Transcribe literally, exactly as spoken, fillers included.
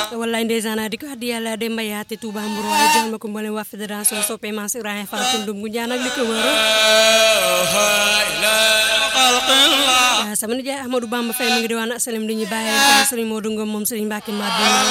wallaay ndeysaan di ko addi yàlla de mbayaate Touba Mbour waaye jox ma ko mboolem waa fédération soppe Mass Ibrahima Fall tundum gu ñaan ak li ko wër sama nijaay Ahmadou Bamba Faye mu ngi di waan asalam di ñu bàyyi Serigne Modou Ngom moom Serigne Mbacké Madina